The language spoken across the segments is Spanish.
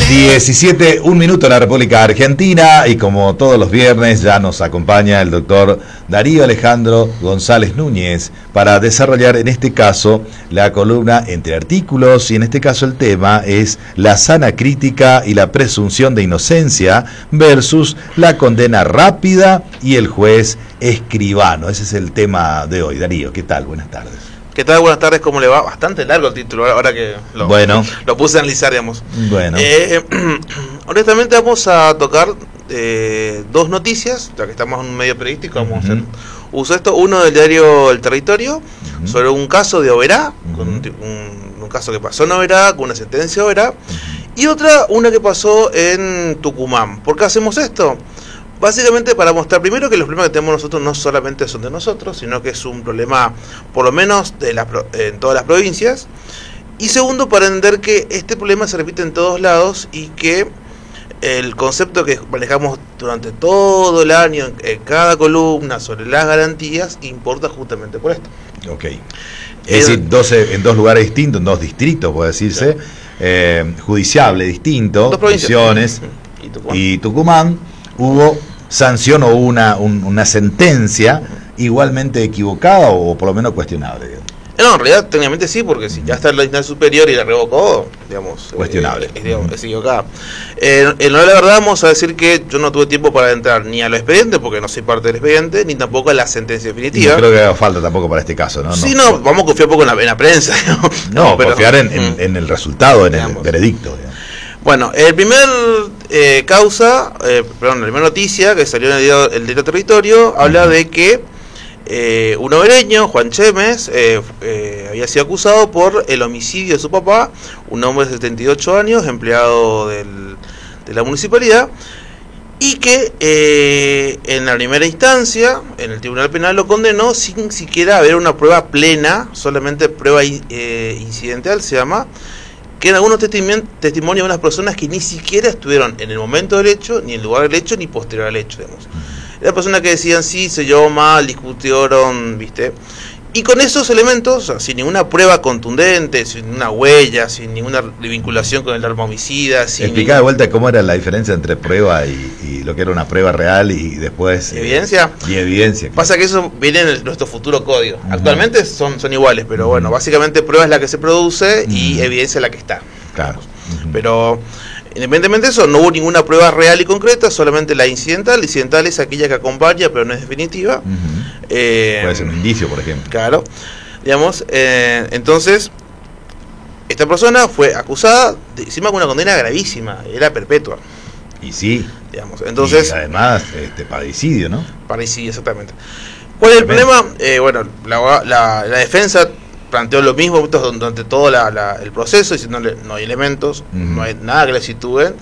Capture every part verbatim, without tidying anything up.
diecisiete, un minuto en la República Argentina, y como todos los viernes ya nos acompaña el doctor Darío Alejandro González Núñez para desarrollar en este caso la columna Entre Artículos, y en este caso el tema es la sana crítica y la presunción de inocencia versus la condena rápida y el juez escribano. Ese es el tema de hoy. Darío, ¿qué tal? Buenas tardes. ¿Qué tal? Buenas tardes, ¿cómo le va? Bastante largo el título, ahora que lo, bueno. lo puse a analizar, digamos. Bueno. Eh, honestamente vamos a tocar eh, dos noticias, ya que estamos en un medio periodístico, vamos uh-huh. a hacer uso de esto. Uno del diario El Territorio, uh-huh. sobre un caso de Oberá, uh-huh. con un, un, un caso que pasó en Oberá, con una sentencia de Oberá, uh-huh. y otra, una que pasó en Tucumán. ¿Por qué hacemos esto? Básicamente para mostrar primero que los problemas que tenemos nosotros no solamente son de nosotros, sino que es un problema por lo menos de la, en todas las provincias. Y segundo, para entender que este problema se repite en todos lados y que el concepto que manejamos durante todo el año en cada columna sobre las garantías importa justamente por esto. Ok. Es el, decir, doce, en dos lugares distintos, en dos distritos, puede decirse, claro. eh, judiciable distinto, dos provincias, Misiones y Tucumán. y Tucumán, hubo sanción o una, un, una sentencia igualmente equivocada o por lo menos cuestionable. No, en realidad técnicamente sí, porque si ya está en la instancia superior y la revocó, digamos, cuestionable. Eh, es, digamos, es equivocada. Eh, en la verdad vamos a decir que yo no tuve tiempo para entrar ni a los expedientes, porque no soy parte del expediente, ni tampoco a la sentencia definitiva. No creo que haga falta tampoco para este caso, ¿no? Sí, no, no vamos a confiar un poco en la, en la prensa. No, no pero, confiar en, en, en el resultado, en digamos, el veredicto. Digamos. Bueno, el primer eh, causa, eh, perdón, la primera noticia que salió en el diario, el diario Territorio, uh-huh. habla de que eh, un obereño, Juan Chemes, eh, eh, había sido acusado por el homicidio de su papá, un hombre de setenta y ocho años, empleado del, de la municipalidad, y que eh, en la primera instancia, en el Tribunal Penal, lo condenó sin siquiera haber una prueba plena, solamente prueba eh, incidental se llama, que en algunos testimonios de unas personas que ni siquiera estuvieron en el momento del hecho, ni en el lugar del hecho, ni posterior al hecho, digamos. Eran personas que decían, sí, se llevó mal, discutieron, ¿viste? Y con esos elementos, o sea, sin ninguna prueba contundente, sin una huella, sin ninguna vinculación con el arma homicida... Sin Explica ningún... de vuelta cómo era la diferencia entre prueba y, y lo que era una prueba real y después... ¿Evidencia? Eh, y evidencia. Claro. Pasa que eso viene en el, nuestro futuro código. Uh-huh. Actualmente son, son iguales, pero uh-huh. bueno, básicamente prueba es la que se produce y uh-huh. evidencia es la que está. Claro. Uh-huh. Pero... independientemente de eso, no hubo ninguna prueba real y concreta, solamente la incidental. La incidental es aquella que acompaña, pero no es definitiva. Uh-huh. Eh, Puede ser un indicio, por ejemplo. Claro. Digamos, eh, entonces, esta persona fue acusada, de, encima con una condena gravísima, era perpetua. Y sí. Digamos, entonces. Y además, este, parricidio, ¿no? Parricidio, exactamente. ¿Cuál es el problema? Eh, bueno, la, la, la defensa planteó lo mismo durante todo la, la, el proceso, diciéndole no hay elementos, uh-huh. no hay nada que le sitúen.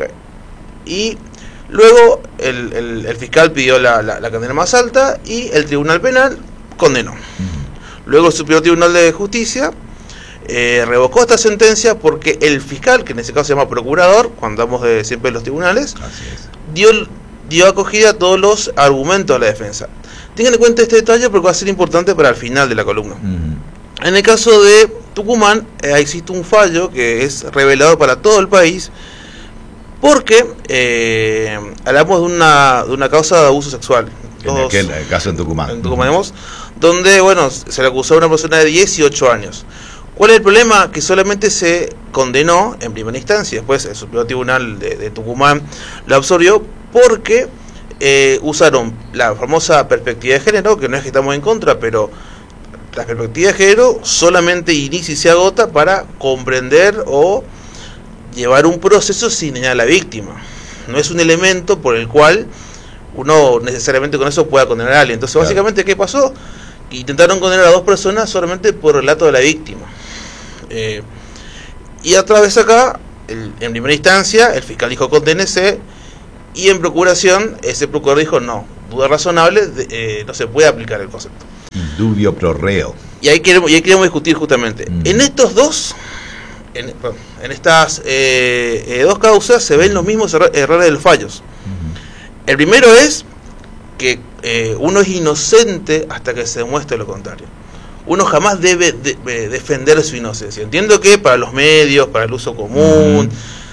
Y luego el, el, el fiscal pidió la, la, la condena más alta y el Tribunal Penal condenó. Uh-huh. Luego el Superior Tribunal de Justicia eh, revocó esta sentencia porque el fiscal, que en ese caso se llama procurador, cuando hablamos de siempre de los tribunales, así es, dio, dio acogida a todos los argumentos de la defensa. Tengan en cuenta este detalle porque va a ser importante para el final de la columna. Uh-huh. En el caso de Tucumán, eh, existe un fallo que es revelador para todo el país, porque eh, hablamos de una, de una causa de abuso sexual. En Dos, aquel el caso en Tucumán. En Tucumán, digamos, donde, bueno, se le acusó a una persona de dieciocho años. ¿Cuál es el problema? Que solamente se condenó en primera instancia, después el Superior Tribunal de, de Tucumán lo absorbió porque eh, usaron la famosa perspectiva de género, que no es que estamos en contra, pero la perspectiva de género solamente inicia y se agota para comprender o llevar un proceso sin dañar a la víctima. No es un elemento por el cual uno necesariamente con eso pueda condenar a alguien. Entonces, claro, básicamente, ¿qué pasó? Intentaron condenar a dos personas solamente por relato de la víctima. Eh, y otra vez acá, el, en primera instancia, el fiscal dijo condénese, y en procuración, ese procurador dijo no, duda razonable, de, eh, no se puede aplicar el concepto. Dubio pro reo. Y ahí queremos, y ahí queremos discutir justamente. Mm. En estos dos, en, perdón, en estas eh, eh, dos causas se ven los mismos erro- errores de los fallos. Mm. El primero es que eh, uno es inocente hasta que se demuestre lo contrario. Uno jamás debe de, de defender su inocencia. Entiendo que para los medios, para el uso común, mm.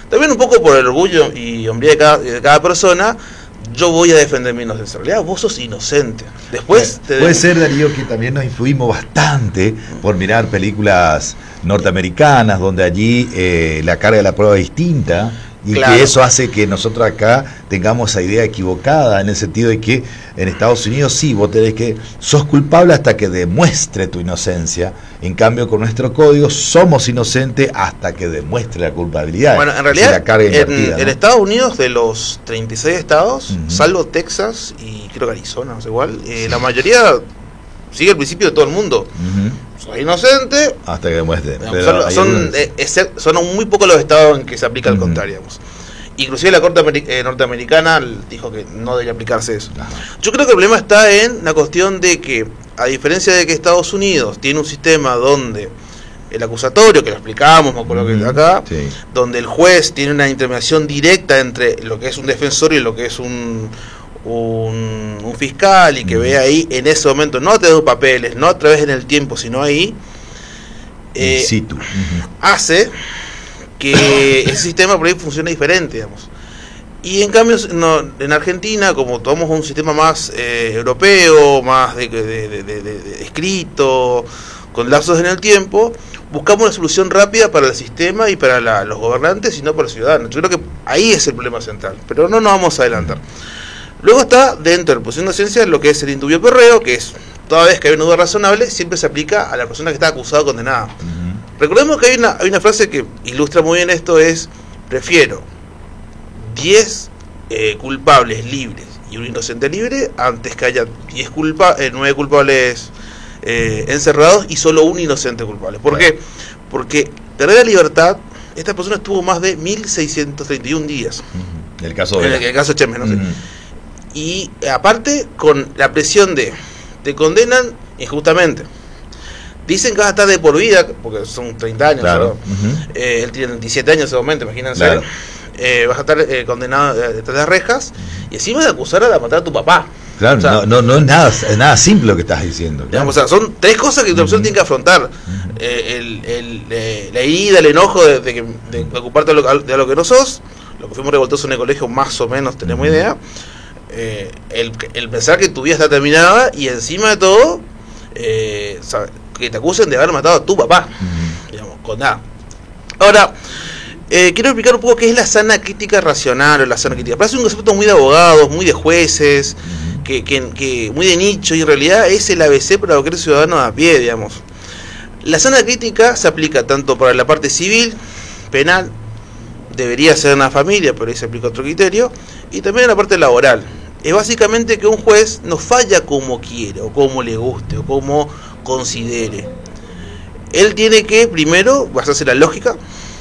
También un poco por el orgullo y hombría de cada, de cada persona, yo voy a defender mi inocencia. En realidad vos sos inocente. Después te puede ser, Darío, que también nos influimos bastante por mirar películas norteamericanas, donde allí eh, la carga de la prueba es distinta, y claro, que eso hace que nosotros acá tengamos esa idea equivocada, en el sentido de que en Estados Unidos sí, vos tenés que, sos culpable hasta que demuestre tu inocencia. En cambio, con nuestro código somos inocentes hasta que demuestre la culpabilidad. Bueno, en realidad, la carga en, ¿no? en Estados Unidos, de los treinta y seis estados, uh-huh, salvo Texas y creo que Arizona, no sé igual, eh, sí, la mayoría sigue el principio de todo el mundo. Uh-huh. Soy inocente hasta que demuestre. Son, son, eh, es, son muy pocos los estados en que se aplica uh-huh, el contrario, digamos. Inclusive la Corte Ameri- eh, norteamericana dijo que no debería aplicarse eso. Ajá. Yo creo que el problema está en la cuestión de que, a diferencia de que Estados Unidos tiene un sistema donde el acusatorio, que lo explicamos, me acuerdo, uh-huh, que acá, sí, donde el juez tiene una intermediación directa entre lo que es un defensor y lo que es un, un, un fiscal, y que uh-huh, ve ahí en ese momento, no a través de papeles, no a través en el tiempo, sino ahí, eh, in situ, uh-huh, hace que ese sistema por ahí funciona diferente, digamos. Y en cambio, no, en Argentina, como tomamos un sistema más eh, europeo, más de, de, de, de, de escrito, con lapsos en el tiempo, buscamos una solución rápida para el sistema y para la, los gobernantes y no para los ciudadanos. Yo creo que ahí es el problema central, pero no nos vamos a adelantar. Luego está, dentro de la posición de ciencia, lo que es el indubio perreo, que es, toda vez que hay una duda razonable, siempre se aplica a la persona que está acusada o condenada. Uh-huh. Recordemos que hay una, hay una frase que ilustra muy bien esto, es: prefiero diez eh, culpables libres y un inocente libre antes que haya diez culpa, eh, nueve culpables eh, encerrados y solo un inocente culpable. ¿Por qué? Porque perder la libertad, esta persona estuvo más de mil seiscientos treinta y uno días. Uh-huh. El caso de en el, el caso Cheme, no sé. Uh-huh. Y aparte, con la presión de te condenan injustamente. Dicen que vas a estar de por vida, porque son treinta años, claro, uh-huh, eh, él tiene veintisiete años en ese momento, imagínense. Claro. Eh, vas a estar eh, condenado detrás de las rejas, y encima de acusar a matar a tu papá. Claro, o sea, no, no, no es nada, es nada simple lo que estás diciendo. Claro. Digamos, o sea, son tres cosas que la persona uh-huh, tiene que afrontar. Uh-huh. Eh, el, el, eh, la herida, el enojo de, de, de, de ocuparte de lo, de lo que no sos, lo que fuimos revoltosos en el colegio, más o menos tenemos uh-huh, idea. Eh, el, el pensar que tu vida está terminada, y encima de todo, eh, ¿sabes?, que te acusen de haber matado a tu papá, uh-huh, digamos, con nada. Ahora, eh, quiero explicar un poco qué es la sana crítica racional o la sana crítica. Parece un concepto muy de abogados, muy de jueces, uh-huh, que, que, que muy de nicho, y en realidad es el A B C para cualquier ciudadano a pie, digamos. La sana crítica se aplica tanto para la parte civil, penal, debería ser una familia, pero ahí se aplica otro criterio, y también en la parte laboral. Es básicamente que un juez no falla como quiere, o como le guste, o como considere. Él tiene que primero basarse en la lógica.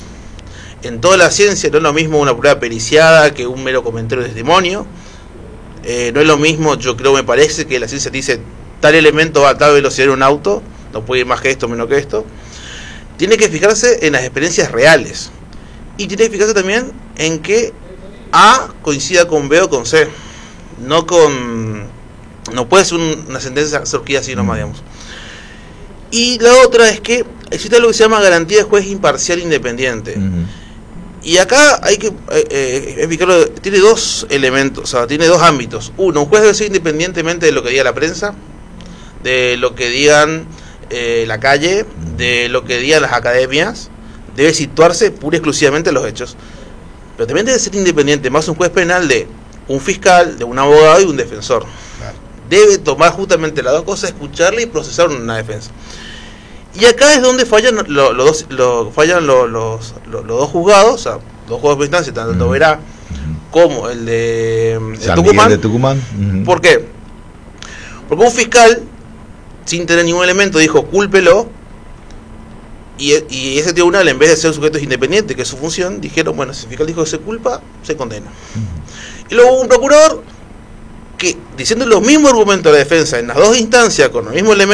En toda la ciencia no es lo mismo una prueba periciada que un mero comentario de testimonio. Eh, no es lo mismo, yo creo, me parece, que la ciencia te dice tal elemento va a tal velocidad en un auto, no puede ir más que esto, menos que esto. Tiene que fijarse en las experiencias reales, y tiene que fijarse también en que A coincida con B o con C, no con, no puede ser un, una sentencia surgida así nomás, digamos. Y la otra es que existe lo que se llama garantía de juez imparcial independiente. Uh-huh. Y acá hay que eh, eh, explicarlo. Tiene dos elementos, o sea, tiene dos ámbitos. Uno, un juez debe ser independientemente de lo que diga la prensa, de lo que digan eh, la calle, de lo que digan las academias. Debe situarse pura y exclusivamente en los hechos. Pero también debe ser independiente, más un juez penal, de un fiscal, de un abogado y un defensor. Claro. Debe tomar justamente las dos cosas, escucharle y procesar una defensa. Y acá es donde fallan los lo dos lo, fallan lo, los, lo, los dos juzgados, o sea, dos juzgados de instancia, tanto uh-huh, Verá uh-huh, como el de, el Tucumán. de Tucumán. Uh-huh. ¿Por qué? Porque un fiscal, sin tener ningún elemento, dijo cúlpelo, y, y ese tribunal, en vez de ser sujetos independientes, que es su función, dijeron, bueno, si el fiscal dijo que se culpa, se condena. Uh-huh. Y luego hubo un procurador que, diciendo los mismos argumentos de la defensa en las dos instancias, con los mismos elementos,